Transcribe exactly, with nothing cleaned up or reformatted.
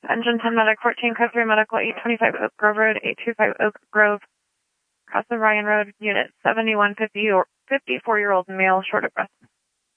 Engine ten Medic, fourteen Code three Medical, eight twenty-five Oak Grove Road, eight twenty-five Oak Grove, Cross of Ryan Road, Unit seventy-one fifty, fifty-four-year-old male, short of breath.